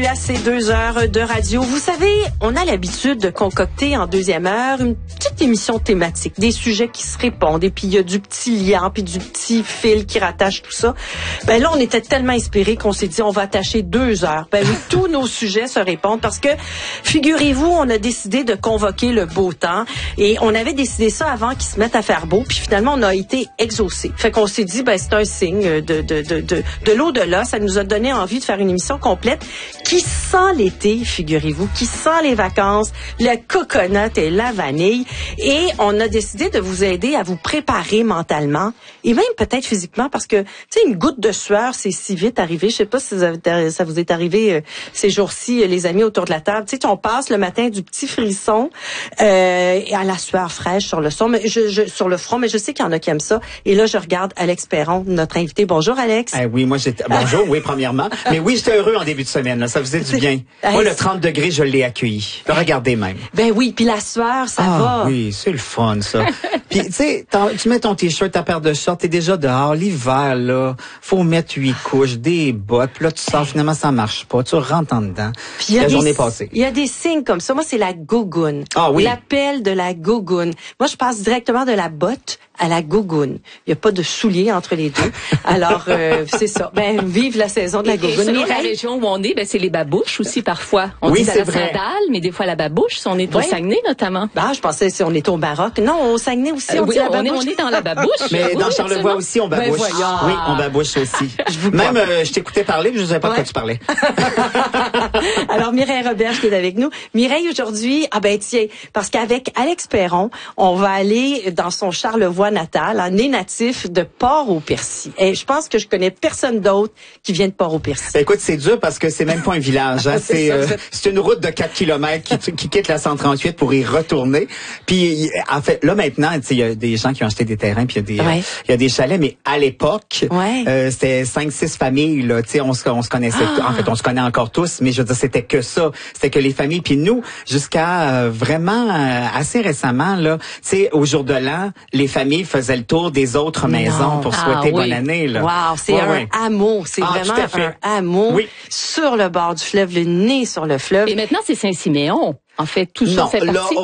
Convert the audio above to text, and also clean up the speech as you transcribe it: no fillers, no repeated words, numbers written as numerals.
à ces 2 heures de radio. Vous savez, on a l'habitude de concocter en deuxième heure une petite émission thématique, des sujets qui se répondent, et puis il y a du petit lien, puis du petit fil qui rattache tout ça. Ben là, on était tellement inspirés qu'on s'est dit, on va attacher 2 heures. Ben oui, tous nos sujets se répondent parce que, figurez-vous, on a décidé de convoquer le beau temps et on avait décidé ça avant qu'il se mette à faire beau, puis finalement, on a été exaucés. Fait qu'on s'est dit, ben c'est un signe de l'au-delà. Ça nous a donné envie de faire une émission complète qui sent l'été, figurez-vous, qui sent les vacances, le coconut et la vanille. Et on a décidé de vous aider à vous préparer mentalement et même peut-être physiquement parce que, tu sais, une goutte de sueur, c'est si vite arrivé. Je sais pas si ça vous est arrivé ces jours-ci, les amis autour de la table. Tu sais, on passe le matin du petit frisson et à la sueur fraîche sur le front, mais je sais qu'il y en a qui aiment ça. Et là, je regarde Alex Perron, notre invité. Bonjour, Alex. Oui, moi, bonjour, oui, premièrement. Mais oui, j'étais heureux en début de semaine, là. Ça faisait du bien. Moi, le 30 degrés, je l'ai accueilli. Regardez même. Ben oui, puis la sueur, ça va. Oui, c'est le fun, ça. Puis, tu sais, tu mets ton t-shirt, ta paire de shorts, t'es déjà dehors. L'hiver, là, faut mettre 8 couches, des bottes. Puis là, tu sors, finalement, ça marche pas. Tu rentres en dedans. Puis la journée passée. Il y a des signes comme ça. Moi, c'est la gougoune. Ah oui. L'appel de la gougoune. Moi, je passe directement de la botte à la gougoune. Il n'y a pas de souliers entre les deux. Alors, c'est ça. Ben, vive la saison de la gougoune. Selon la région où on est, ben, c'est les babouches aussi parfois. On dit à la sandale, mais des fois la babouche, si on est au Saguenay notamment. Ah, je pensais si on est au Maroc. Non, au Saguenay aussi, on dit la babouche. On est dans la babouche. Mais dans Charlevoix aussi, on babouche. Oui, on babouche aussi. Même, je t'écoutais parler, mais je ne savais pas de quoi tu parlais. Alors, Mireille Roberge qui est avec nous. Mireille, aujourd'hui, tiens, parce qu'avec Alex Perron, on va aller dans son Charlevoix natal, né natif de Port-au-Percy. Et je pense que je connais personne d'autre qui vient de Port-au-Percy. Ben, écoute, c'est dur parce que c'est même pas un village. Hein. C'est une route de 4 kilomètres qui quitte la 138 pour y retourner. Puis, en fait, là maintenant, il y a des gens qui ont acheté des terrains, puis il y a des chalets, mais à l'époque, c'était 5-6 familles. Là, on se connaissait. En fait, on se connaît encore tous, mais je veux dire, c'était que ça. C'était que les familles. Puis nous, jusqu'à vraiment assez récemment, là, au jour de l'an, les familles faisaient le tour des autres maisons pour souhaiter bonne année. Là. Wow, c'est un hameau. C'est vraiment un hameau sur le bord du fleuve, le nez sur le fleuve. Et maintenant, c'est Saint-Siméon. En fait, tout ça fait partie.